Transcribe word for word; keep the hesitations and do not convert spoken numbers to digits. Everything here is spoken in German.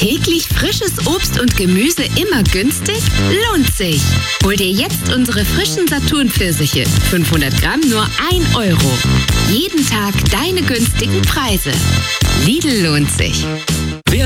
Täglich frisches Obst und Gemüse immer günstig? Lohnt sich! Hol dir jetzt unsere frischen Saturn-Pfirsiche. fünfhundert Gramm nur ein Euro. Jeden Tag deine günstigen Preise. Lidl lohnt sich.